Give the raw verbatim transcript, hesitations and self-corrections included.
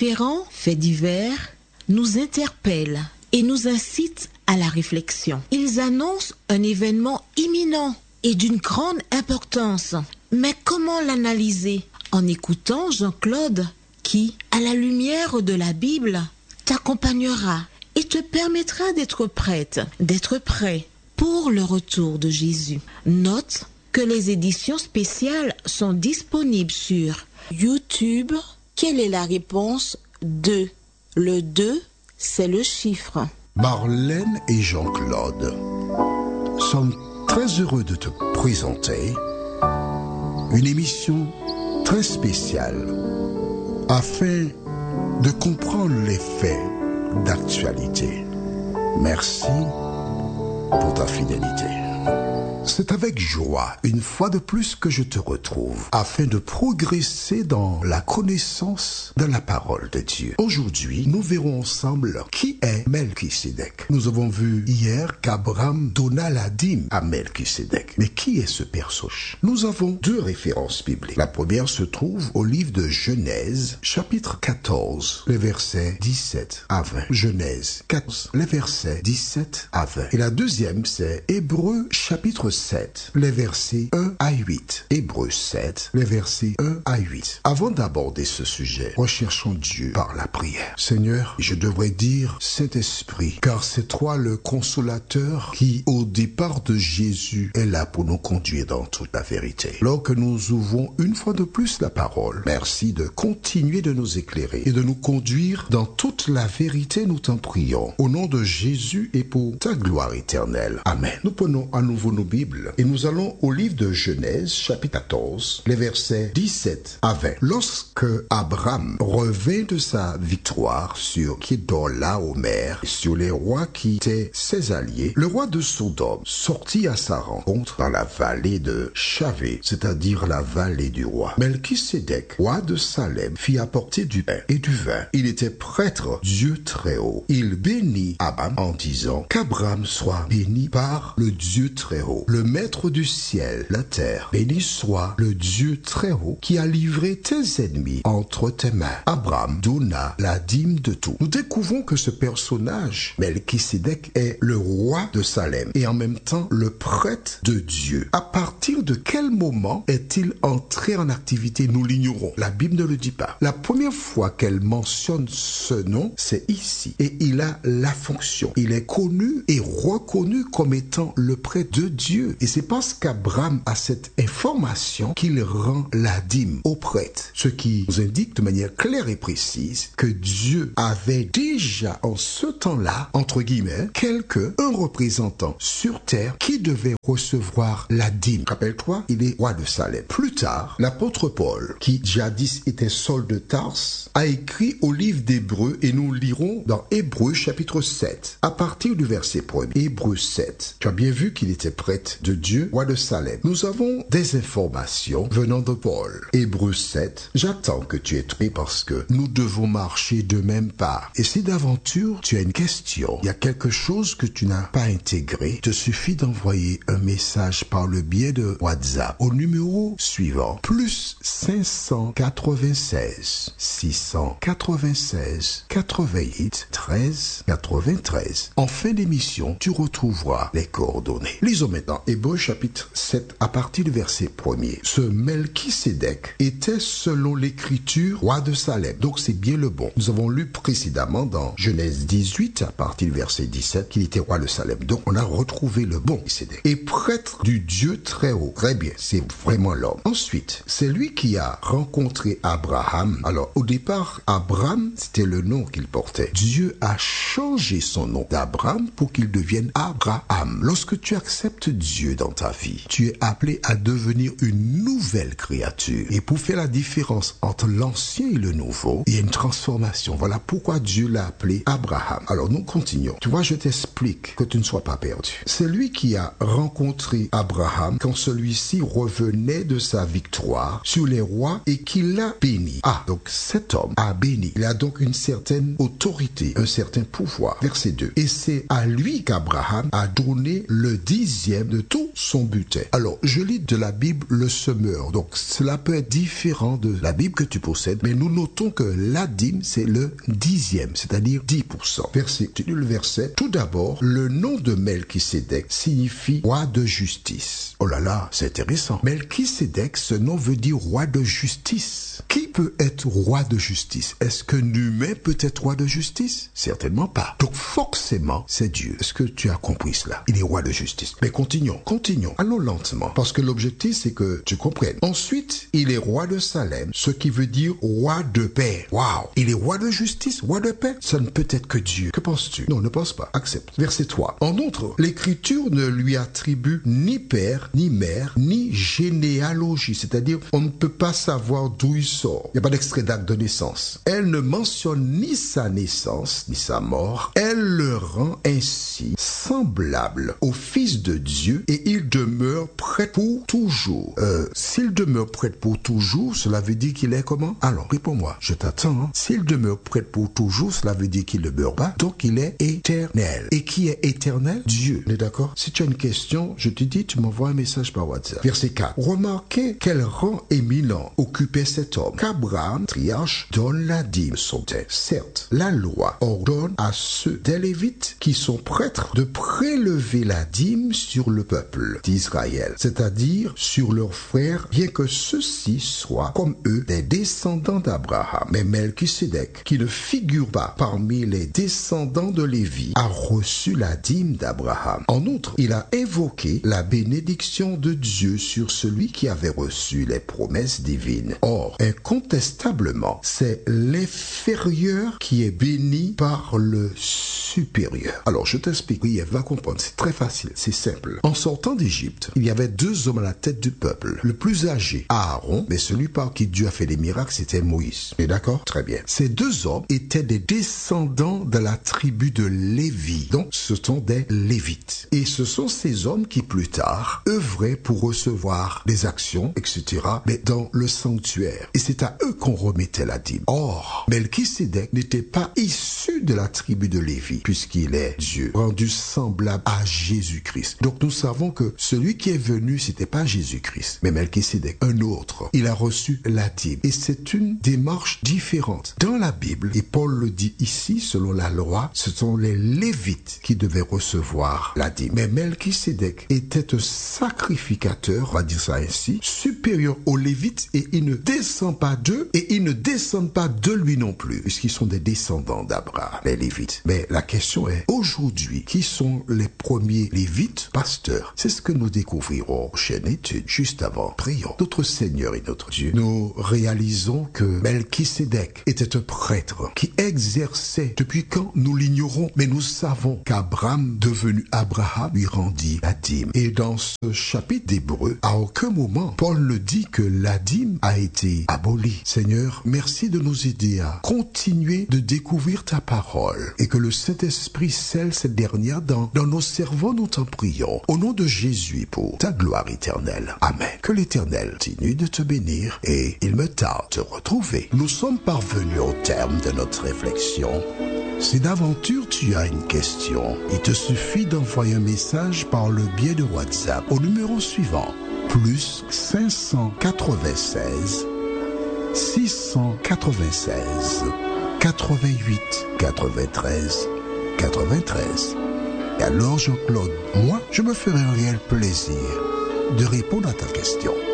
différents faits divers nous interpellent et nous incitent à la réflexion. Ils annoncent un événement imminent et d'une grande importance. Mais comment l'analyser? En écoutant Jean-Claude qui, à la lumière de la Bible, t'accompagnera et te permettra d'être prête, d'être prêt pour le retour de Jésus. Note que les éditions spéciales sont disponibles sur YouTube. Quelle est la réponse? deux. Le deux, c'est le chiffre. Marlène et Jean-Claude sommes très heureux de te présenter une émission très spéciale afin de comprendre les faits d'actualité. Merci pour ta fidélité. C'est avec joie, une fois de plus, que je te retrouve afin de progresser dans la connaissance de la parole de Dieu. Aujourd'hui, nous verrons ensemble qui est Melchisédek. Nous avons vu hier qu'Abraham donna la dîme à Melchisédek. Mais qui est ce personnage? Nous avons deux références bibliques. La première se trouve au livre de Genèse, chapitre quatorze, les versets dix-sept à vingt. Genèse quatorze, les versets dix-sept à vingt. Et la deuxième, c'est Hébreux, chapitre sept, les versets un à huit. Hébreux sept, les versets un à huit. Avant d'aborder ce sujet, recherchons Dieu par la prière. Seigneur, je devrais dire Saint-Esprit, car c'est toi le consolateur qui, au départ de Jésus, est là pour nous conduire dans toute la vérité. Lorsque nous ouvrons une fois de plus la parole, merci de continuer de nous éclairer et de nous conduire dans toute la vérité, nous t'en prions. Au nom de Jésus et pour ta gloire éternelle. Amen. Nous prenons à nouveau nos Bibles et nous allons au livre de Genèse, chapitre quatorze, les versets dix-sept à vingt. Lorsque Abraham revint de sa victoire sur Kedorlaomer et sur les rois qui étaient ses alliés, le roi de Sodome sortit à sa rencontre dans la vallée de Chavé, c'est-à-dire la vallée du roi. Melchisédek, roi de Salem, fit apporter du pain et du vin. Il était prêtre Dieu très haut. Il bénit Abraham en disant qu'Abraham soit béni par le Dieu très haut, le maître du ciel, la terre. Béni soit le Dieu très haut qui a livré tes ennemis entre tes mains. Abraham donna la dîme de tout. Nous découvrons que ce personnage, Melchisédek, est le roi de Salem et en même temps le prêtre de Dieu. À partir de quel moment est-il entré en activité? Nous l'ignorons. La Bible ne le dit pas. La première fois qu'elle mentionne ce nom, c'est ici. Et il a la fonction. Il est connu et reconnu comme étant le prêtre de Dieu. Et c'est parce qu'Abraham a cette information qu'il rend la dîme au prêtre. Ce qui nous indique de manière claire et précise que Dieu avait déjà en ce temps-là, entre guillemets, quelque un représentant sur terre qui devait recevoir la dîme. Rappelle-toi, il est roi de Salem. Plus tard, l'apôtre Paul, qui jadis était Saul de Tarse, a écrit au livre d'Hébreux et nous lirons dans Hébreux chapitre sept, à partir du verset premier. Hébreux sept. Tu as bien vu qu'il était prêtre de Dieu, roi de Salem. Nous avons des informations venant de Paul. Hébreux sept. J'attends que tu aies pris parce que nous devons marcher de même pas. Et si d'aventure tu as une question, il y a quelque chose que tu n'as pas intégré, il te suffit d'envoyer un message par le biais de WhatsApp au numéro suivant, plus cinq cent quatre-vingt-seize, six cent quatre-vingt-seize, quatre-vingt-huit, treize, quatre-vingt-treize. En fin d'émission, tu retrouveras les coordonnées. Lisons maintenant Hébreux chapitre sept à partir du verset premier. Ce Melchisédek était selon l'écriture roi de Salem. Donc c'est bien le bon. Nous avons lu précédemment dans Genèse dix-huit à partir du verset dix-sept qu'il était roi de Salem. Donc on a retrouvé le bon Melchisédek. Et prêtre du Dieu très haut. Très bien, c'est vraiment l'homme. Ensuite, c'est lui qui a rencontré Abraham. Alors au départ, Abraham, c'était le nom qu'il portait. Dieu a changé son nom d'Abraham pour qu'il devienne Abraham. Lorsque tu acceptes Dieu dans ta vie, tu es appelé à devenir une nouvelle créature. Et pour faire la différence entre l'ancien et le nouveau, il y a une transformation. Voilà pourquoi Dieu l'a appelé Abraham. Alors nous continuons. Tu vois, je t'explique que tu ne sois pas perdu. C'est lui qui a rencontré Abraham quand celui-ci revenait de sa victoire sur les rois et qui l'a béni. Ah, donc cet homme a béni. Il a donc une certaine autorité, un certain pouvoir. Verset deux. Et c'est à lui qu'Abraham a donné le dixième de tout son butin. Alors, je lis de la Bible le semeur. Donc, cela peut être différent de la Bible que tu possèdes, mais nous notons que la dîme, c'est le dixième, c'est-à-dire dix pour cent. Verset, tu lis le verset. Tout d'abord, le nom de Melchisédek signifie roi de justice. Oh là là, c'est intéressant. Melchisédek, ce nom veut dire roi de justice. Qui peut être roi de justice? Est-ce que l'humain peut être roi de justice? Certainement pas. Donc forcément, c'est Dieu. Est-ce que tu as compris cela? Il est roi de justice. Mais continuons, continuons. Allons lentement. Parce que l'objectif, c'est que tu comprennes. Ensuite, il est roi de Salem, ce qui veut dire roi de paix. Waouh! Il est roi de justice, roi de paix? Ça ne peut être que Dieu. Que penses-tu? Non, ne pense pas. Accepte. Verset trois. En outre, l'Écriture ne lui attribue ni père, ni mère, ni généalogie. C'est-à-dire, on ne peut pas savoir d'où il sort. Il n'y a pas d'extrait d'acte de naissance. Elle ne mentionne ni sa naissance, ni sa mort. Elle le rend ainsi semblable au Fils de Dieu et il demeure prêt pour toujours. Euh, s'il demeure prêt pour toujours, cela veut dire qu'il est comment? Alors, réponds-moi, je t'attends. Hein? S'il demeure prêt pour toujours, cela veut dire qu'il ne meurt pas, donc il est éternel. Et qui est éternel? Dieu. On est d'accord? Si tu as une question, je te dis, tu m'envoies un message par WhatsApp. Verset quatre. Remarquez quel rang éminent occupait cet homme. Qu'Abraham, triarche, donne la dîme son terre. Certes, la loi ordonne à ceux des Lévites qui sont prêtres de prélever la dîme sur le peuple d'Israël, c'est-à-dire sur leurs frères, bien que ceux-ci soient comme eux des descendants d'Abraham. Mais Melchisédek, qui ne figure pas parmi les descendants de Lévi, a reçu la dîme d'Abraham. En outre, il a évoqué la bénédiction de Dieu sur celui qui avait reçu les promesses divines. Or, incontestablement, c'est l'inférieur qui est béni par le supérieur. Alors, je t'explique. Oui, elle va comprendre. C'est très facile. C'est simple. En sortant d'Égypte, il y avait deux hommes à la tête du peuple. Le plus âgé, Aaron, mais celui par qui Dieu a fait des miracles, c'était Moïse. Mais d'accord? Très bien. Ces deux hommes étaient des descendants de la tribu de Lévi. Donc, ce sont des Lévites. Et ce sont ces hommes qui, plus tard, œuvraient pour recevoir des actions, et cetera, mais dans le sanctuaire. Et c'est à eux qu'on remettait la dîme. Or, Melchisédek n'était pas issu de la tribu de Lévi, puisqu'il est Dieu, rendu semblable à Jésus-Christ. Donc, nous savons que celui qui est venu, c'était pas Jésus-Christ, mais Melchisédek, un autre. Il a reçu la dîme. Et c'est une démarche différente. Dans la Bible, et Paul le dit ici, selon la loi, ce sont les Lévites qui devaient recevoir la dîme. Mais Melchisédek était un sacrificateur, on va dire ça ainsi, supérieur aux Lévites, et il ne descend pas d'eux, et ils ne descendent pas de lui non plus, puisqu'ils sont des descendants d'Abraham, les Lévites. Mais la question est, aujourd'hui, qui sont les premiers Lévites pasteurs? C'est ce que nous découvrirons en chaîne étude, juste avant. Prions. Notre Seigneur et notre Dieu, nous réalisons que Melchisédek était un prêtre qui exerçait, depuis quand nous l'ignorons, mais nous savons qu'Abraham, devenu Abraham, lui rendit la dîme. Et dans ce chapitre d'Hébreux, à aucun moment, Paul ne dit que la dîme a été abolie. Seigneur, merci de nous aider à continuer de découvrir ta parole et que le Saint-Esprit scelle cette dernière dans, dans nos cerveaux, nous t'en prions. Au nom de Jésus, pour ta gloire éternelle. Amen. Que l'Éternel continue de te bénir et il me tarde de te retrouver. Nous sommes parvenus au terme de notre réflexion. Si d'aventure tu as une question, il te suffit d'envoyer un message par le biais de WhatsApp au numéro suivant, plus cinq cent quatre-vingt-seize, six cent quatre-vingt-seize, quatre-vingt-huit, quatre-vingt-treize, quatre-vingt-treize. Et alors Jean-Claude, moi, je me ferai un réel plaisir de répondre à ta question.